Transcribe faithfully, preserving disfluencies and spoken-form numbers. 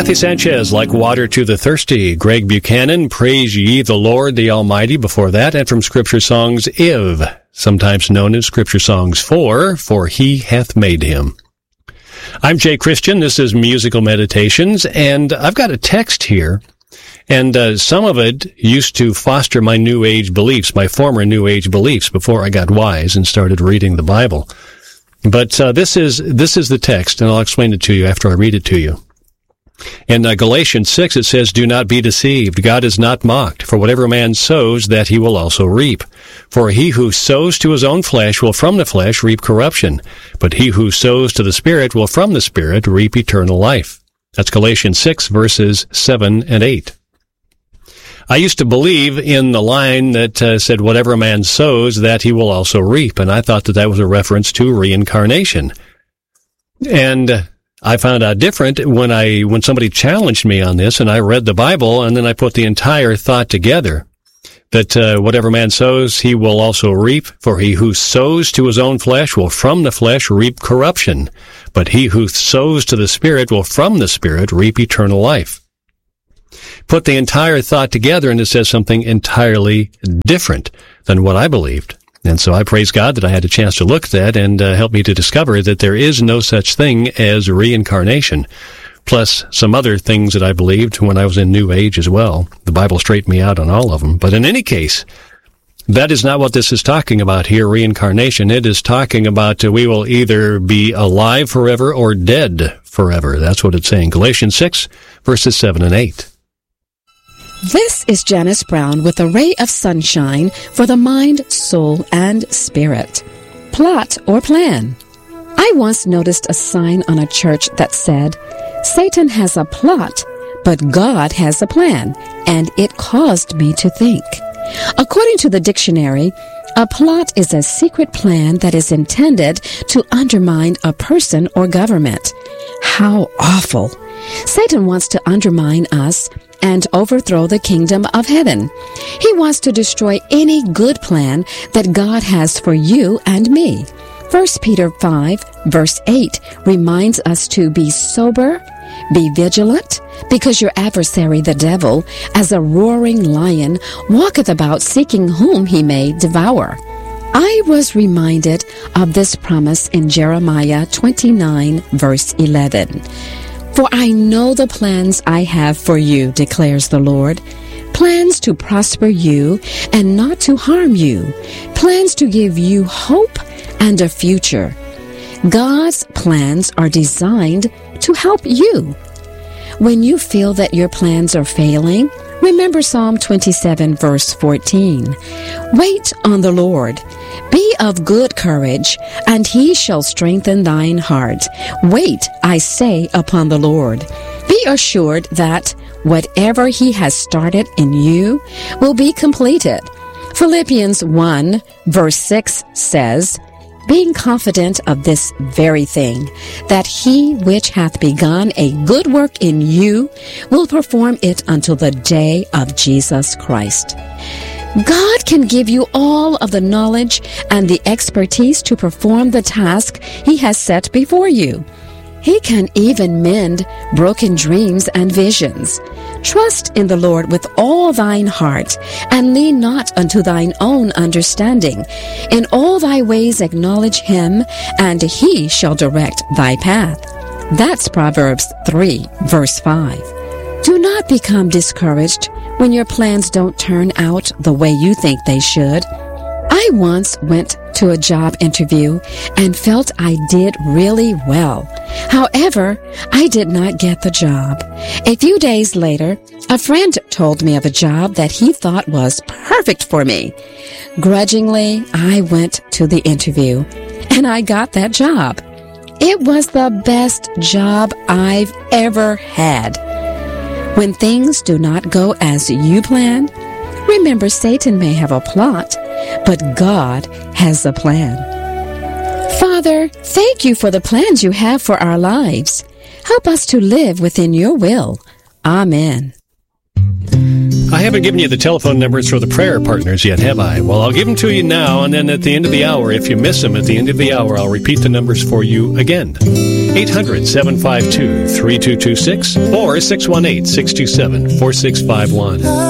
Kathy Sanchez, Like Water to the Thirsty. Greg Buchanan, Praise Ye the Lord, the Almighty, before that. And from Scripture Songs, Iv, sometimes known as Scripture Songs four, For He Hath Made Him. I'm Jay Christian. This is Musical Meditations, and I've got a text here, and uh, some of it used to foster my New Age beliefs, my former New Age beliefs, before I got wise and started reading the Bible. But uh, this is this is the text, and I'll explain it to you after I read it to you. In uh, Galatians six, it says, Do not be deceived. God is not mocked. For whatever man sows, that he will also reap. For he who sows to his own flesh will from the flesh reap corruption. But he who sows to the Spirit will from the Spirit reap eternal life. That's Galatians six, verses seven and eight. I used to believe in the line that uh, said, whatever a man sows, that he will also reap. And I thought that that was a reference to reincarnation. And uh, I found out different when I when somebody challenged me on this, and I read the Bible, and then I put the entire thought together, that uh, whatever man sows, he will also reap. For he who sows to his own flesh will from the flesh reap corruption. But he who sows to the Spirit will from the Spirit reap eternal life. Put the entire thought together, and it says something entirely different than what I believed. And so I praise God that I had a chance to look at that and uh, help me to discover that there is no such thing as reincarnation, plus some other things that I believed when I was in New Age as well. The Bible straightened me out on all of them. But in any case, that is not what this is talking about here, reincarnation. It is talking about uh, we will either be alive forever or dead forever. That's what it's saying. Galatians six, verses seven and eight. This is Janice Brown with a ray of sunshine for the mind, soul, and spirit. Plot or plan. I once noticed a sign on a church that said, Satan has a plot, but God has a plan, and it caused me to think. According to the dictionary, a plot is a secret plan that is intended to undermine a person or government. How awful! Satan wants to undermine us and overthrow the kingdom of heaven. He wants to destroy any good plan that God has for you and me. First Peter five, verse eight reminds us to be sober, be vigilant, because your adversary the devil, as a roaring lion, walketh about seeking whom he may devour. I was reminded of this promise in Jeremiah twenty-nine, verse eleven. For I know the plans I have for you, declares the Lord, plans to prosper you and not to harm you, plans to give you hope and a future. God's plans are designed to help you. When you feel that your plans are failing, remember Psalm twenty-seven, verse fourteen. Wait on the Lord. Be of good courage, and he shall strengthen thine heart. Wait, I say, upon the Lord. Be assured that whatever he has started in you will be completed. Philippians one, verse six says, Being confident of this very thing, that he which hath begun a good work in you will perform it until the day of Jesus Christ. God can give you all of the knowledge and the expertise to perform the task he has set before you. He can even mend broken dreams and visions. Trust in the Lord with all thine heart, and lean not unto thine own understanding. In all thy ways acknowledge him, and he shall direct thy path. That's Proverbs three, verse five. Do not become discouraged when your plans don't turn out the way you think they should. I once went to a job interview and felt I did really well. However, I did not get the job. A few days later, a friend told me of a job that he thought was perfect for me. Grudgingly, I went to the interview, and I got that job. It was the best job I've ever had. When things do not go as you plan, remember Satan may have a plot, but God has a plan. Father, thank you for the plans you have for our lives. Help us to live within your will. Amen. I haven't given you the telephone numbers for the prayer partners yet, have I? Well, I'll give them to you now, and then at the end of the hour, if you miss them at the end of the hour, I'll repeat the numbers for you again. eight hundred, seven five two, three two two six or six one eight, six two seven, four six five one.